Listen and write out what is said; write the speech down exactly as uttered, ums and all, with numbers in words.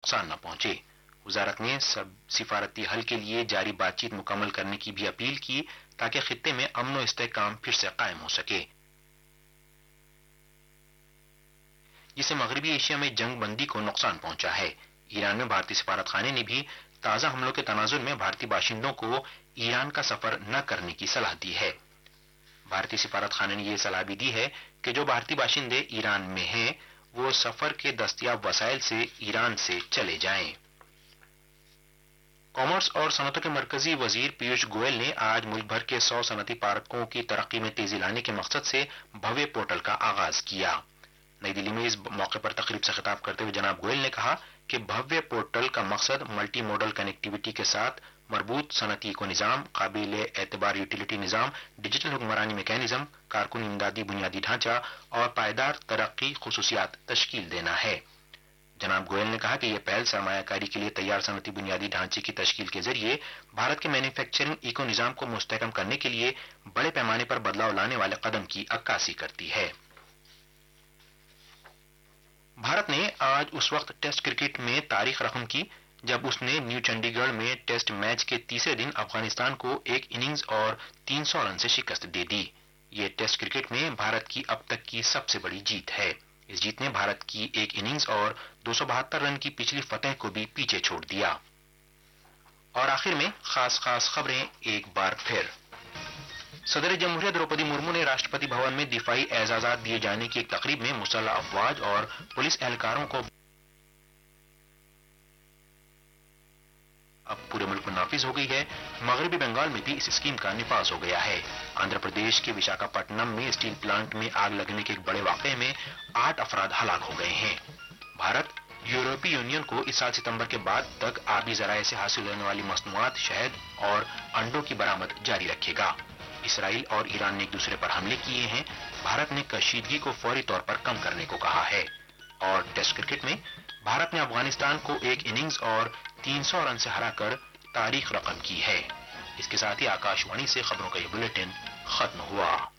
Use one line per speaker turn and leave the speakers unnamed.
نقصان نہ پہنچے۔ وزارت نے سب سفارتی حل کے لیے جاری بات چیت مکمل کرنے کی بھی اپیل کی تاکہ خطے میں امن و استحکام پھر سے قائم ہو سکے، جسے مغربی ایشیا میں جنگ بندی کو نقصان پہنچا ہے۔ ایران میں بھارتی سفارت خانے نے بھی تازہ حملوں کے تناظر میں بھارتی باشندوں کو ایران کا سفر نہ کرنے کی صلاح دی ہے۔ بھارتی سفارت خانے نے یہ صلاح بھی دی ہے کہ جو بھارتی باشندے ایران میں ہیں وہ سفر کے دستیاب وسائل سے ایران سے چلے جائیں۔ کامرس اور صنعتوں کے مرکزی وزیر پیوش گوئل نے آج ملک بھر کے سو صنعتی پارکوں کی ترقی میں تیزی لانے کے مقصد سے بھویہ پورٹل کا آغاز کیا۔ نئی دلی میں اس موقع پر تقریب سے خطاب کرتے ہوئے جناب گوئل نے کہا کہ بھویہ پورٹل کا مقصد ملٹی موڈل کنیکٹیویٹی کے ساتھ مربوط صنعتی کو نظام، قابل اعتبار یوٹیلیٹی نظام، ڈیجیٹل حکمرانی میکانزم، کارکن امدادی بنیادی ڈھانچہ اور پائیدار ترقی خصوصیات تشکیل دینا ہے۔ جناب گوئل نے کہا کہ یہ پہل سرمایہ کاری کے لیے تیار صنعتی بنیادی ڈھانچے کی تشکیل کے ذریعے بھارت کے مینوفیکچرنگ ایکو نظام کو مستحکم کرنے کے لیے بڑے پیمانے پر بدلاؤ لانے والے قدم کی عکاسی کرتی ہے۔ بھارت نے آج اس وقت ٹیسٹ کرکٹ میں تاریخ رقم کی جب اس نے نیو چنڈی گڑھ میں ٹیسٹ میچ کے تیسرے دن افغانستان کو ایک اننگز اور تین سو رن سے شکست دے دی۔ یہ ٹیسٹ کرکٹ میں بھارت کی اب تک کی سب سے بڑی جیت ہے۔ اس جیت نے بھارت کی ایک اننگز اور دو سو بہتر رن کی پچھلی فتح کو بھی پیچھے چھوڑ دیا۔ اور آخر میں خاص خاص خبریں ایک بار پھر۔ صدر جمہوریہ دروپدی مرمو نے راشٹرپتی بھون میں دفاعی اعزازات دیے جانے کی ایک تقریب میں مسلح افواج اور پولیس اہلکاروں کو اب پورے ملک میں نافذ ہو گئی ہے۔ مغربی بنگال میں بھی اس اسکیم کا نفاذ ہو گیا ہے۔ آندھرا پردیش کے وشاکھاپٹنم میں اسٹیل پلانٹ میں آگ لگنے کے ایک بڑے واقعے میں آٹھ افراد ہلاک ہو گئے ہیں۔ بھارت یورپی یونین کو اس سال ستمبر کے بعد تک آبی ذرائع سے حاصل ہونے والی مصنوعات، شہد اور انڈوں کی برآمد جاری رکھے گا۔ اسرائیل اور ایران نے ایک دوسرے پر حملے کیے ہیں۔ بھارت نے کشیدگی کو فوری طور پر کم کرنے کو کہا ہے۔ اور ٹیسٹ کرکٹ میں بھارت نے افغانستان کو ایک اننگز اور تین سو رن سے ہرا کر تاریخ رقم کی ہے۔ اس کے ساتھ ہی آکاش وانی سے خبروں کا یہ بلیٹن ختم ہوا۔